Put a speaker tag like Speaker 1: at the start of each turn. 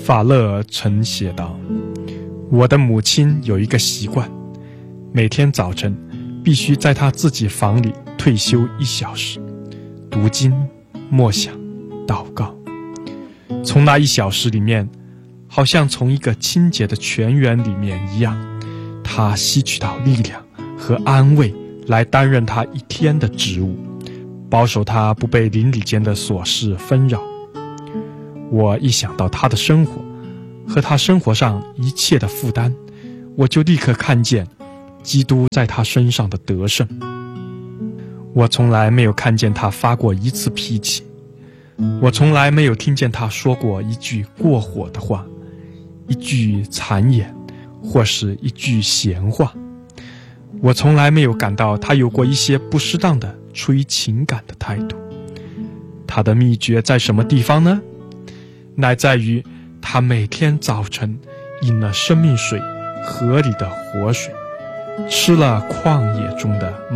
Speaker 1: 法勒曾写道，我的母亲有一个习惯，每天早晨必须在她自己房里退休1小时，读经、默想、祷告。从那1小时里面，好像从一个清洁的泉源里面一样，她吸取到力量和安慰，来担任她一天的职务，保守她不被邻里间的琐事纷扰。我一想到她的生活和她生活上一切的负担，我就立刻看见基督在她身上的得胜。我从来没有看见她发过一次脾气，我从来没有听见她说过一句过火的话，一句谗言，或是一句闲话。我从来没有感到她有过一些不适当的出于情感的态度。她的秘诀在什么地方呢？乃在于她每天早晨饮了生命水河里的活水，吃了旷野中的